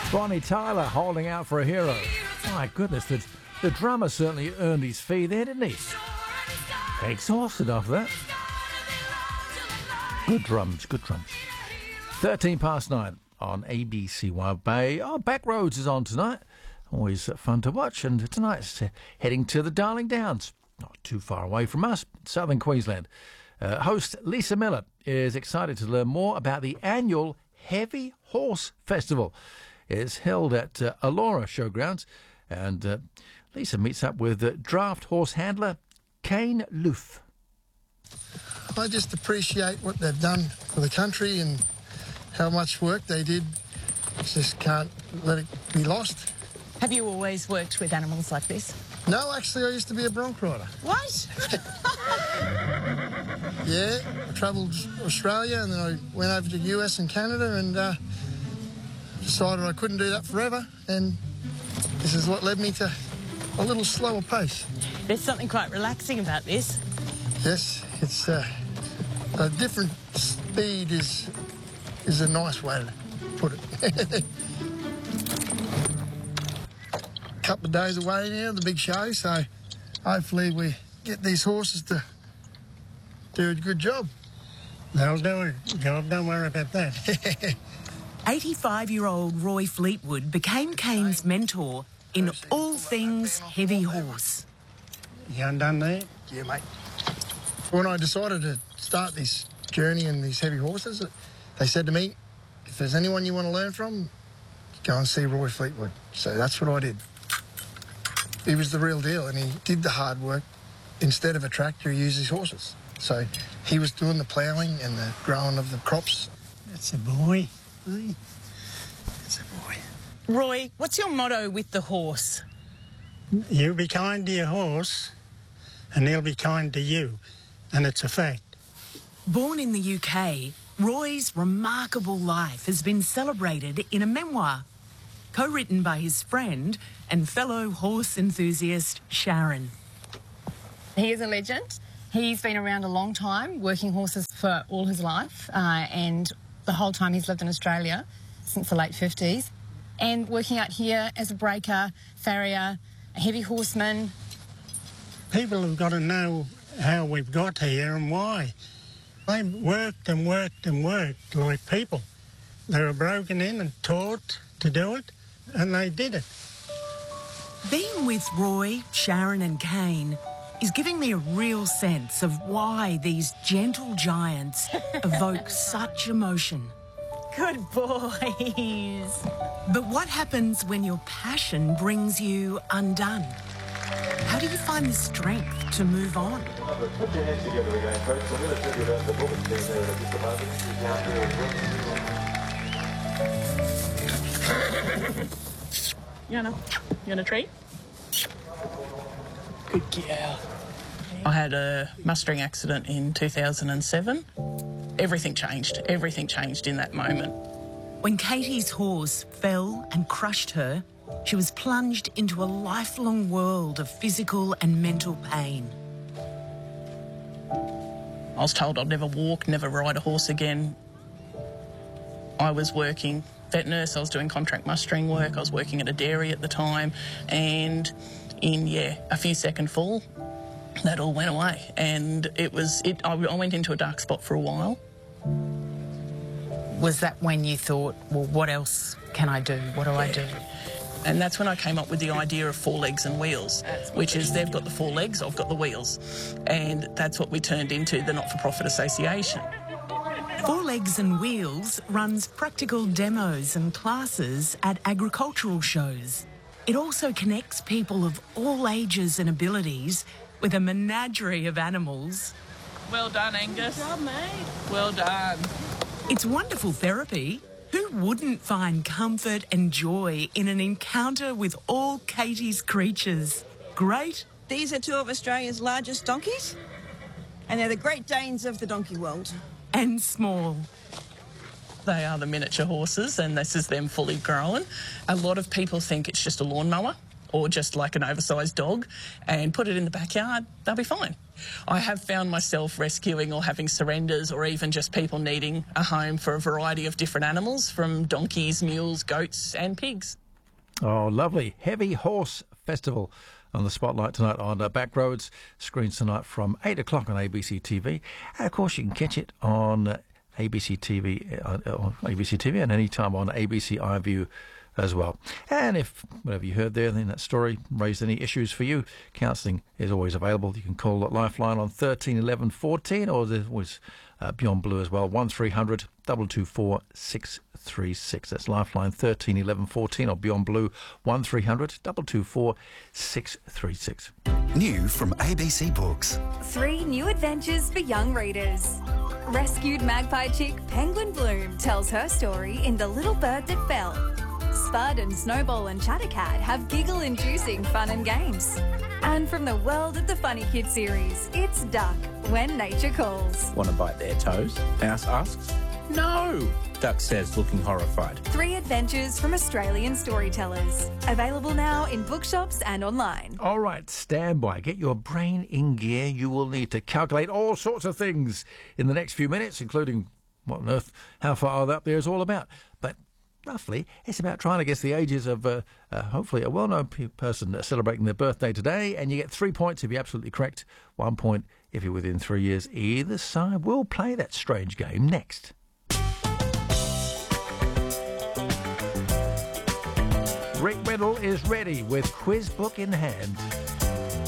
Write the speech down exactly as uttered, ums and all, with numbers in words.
Bonnie Tyler holding out for a hero. My goodness, the, the drummer certainly earned his fee there, didn't he? Exhausted after that. Good drums, good drums. thirteen past nine on A B C Wild Bay. Oh, Backroads is on tonight. Always fun to watch. And tonight's heading to the Darling Downs. Not too far away from us, southern Queensland. Uh, host Lisa Miller is excited to learn more about the annual Heavy Horse Festival. It's held at uh, Alora Showgrounds, and uh, Lisa meets up with uh, draft horse handler Kane Loof. I just appreciate what they've done for the country and how much work they did. Just can't let it be lost. Have you always worked with animals like this? No, actually, I used to be a bronc rider. What? Yeah, I travelled Australia and then I went over to the U S and Canada and uh, decided I couldn't do that forever, and this is what led me to a little slower pace. There's something quite relaxing about this. Yes, it's uh, a different speed is is a nice way to put it. Couple of days away now, the big show, so hopefully we get these horses to do a good job. They'll do a job, don't worry about that. eighty-five-year-old Roy Fleetwood became Kane's mentor in all things heavy horse. You undone there? Yeah, mate. When I decided to start this journey in these heavy horses, they said to me, if there's anyone you want to learn from, go and see Roy Fleetwood. So that's what I did. He was the real deal, and he did the hard work. Instead of a tractor, he used his horses. So he was doing the ploughing and the growing of the crops. That's a boy. Hey? That's a boy. Roy, what's your motto with the horse? You be kind to your horse, and he'll be kind to you. And it's a fact. Born in the U K, Roy's remarkable life has been celebrated in a memoir, co-written by his friend and fellow horse enthusiast Sharon. He is a legend. He's been around a long time, working horses for all his life, uh, and the whole time he's lived in Australia, since the late fifties, and working out here as a breaker, farrier, a heavy horseman. People have got to know how we've got here and why. They worked and worked and worked like people. They were broken in and taught to do it, and they did it. Being with Roy, Sharon and Kane is giving me a real sense of why these gentle giants evoke such emotion. Good boys. But what happens when your passion brings you undone? How do you find the strength to move on? Put your hands together again, folks. I'm going to tell you about the book there in just a moment. You wanna, you wanna treat? Good girl. I had a mustering accident in two thousand seven. Everything changed. Everything changed in that moment. When Katie's horse fell and crushed her, she was plunged into a lifelong world of physical and mental pain. I was told I'd never walk, never ride a horse again. I was working vet nurse, I was doing contract mustering work, I was working at a dairy at the time, and in, yeah, a few second fall, that all went away. And it was, it. I, I went into a dark spot for a while. Was that when you thought, well, what else can I do? What do yeah. I do? And that's when I came up with the idea of Four Legs and Wheels, which is they've got the four legs, I've got the wheels. And that's what we turned into, the Not-for-Profit Association. Four Legs and Wheels runs practical demos and classes at agricultural shows. It also connects people of all ages and abilities with a menagerie of animals. Well done, Angus. Good job, mate. Well done. It's wonderful therapy. Who wouldn't find comfort and joy in an encounter with all Katie's creatures? Great. These are two of Australia's largest donkeys, and they're the Great Danes of the donkey world. And small. They are the miniature horses, and this is them fully grown. A lot of people think it's just a lawnmower, or just like an oversized dog and put it in the backyard, they'll be fine. I have found myself rescuing or having surrenders, or even just people needing a home for a variety of different animals, from donkeys, mules, goats and pigs. Oh, lovely. Heavy Horse Festival on the spotlight tonight on uh, Backroads. Screens tonight from eight o'clock on A B C T V. And, of course, you can catch it on uh, A B C T V, uh, on A B C T V and any time on A B C iView as well. And if whatever you heard there in that story raised any issues for you, counselling is always available. You can call Lifeline on thirteen eleven fourteen, or there's always uh, Beyond Blue as well, one three hundred two two four six three six. That's Lifeline thirteen eleven fourteen, or Beyond Blue one three hundred two two four six three six. New from A B C Books. Three new adventures for young readers. Rescued magpie chick Penguin Bloom tells her story in The Little Bird That Fell. Spud and Snowball and Chattercat have giggle-inducing fun and games. And from the world of the Funny Kids series, it's Duck, When Nature Calls. Want to bite their toes? Mouse asks. No, Duck says, looking horrified. Three adventures from Australian storytellers. Available now in bookshops and online. All right, stand by. Get your brain in gear. You will need to calculate all sorts of things in the next few minutes, including what on earth, how far up there is all about. But roughly, it's about trying to guess the ages of uh, uh, hopefully a well-known pe- person uh, celebrating their birthday today, and you get three points if you're absolutely correct, one point if you're within three years either side. We'll play that strange game next. Rick Riddle is ready with quiz book in hand.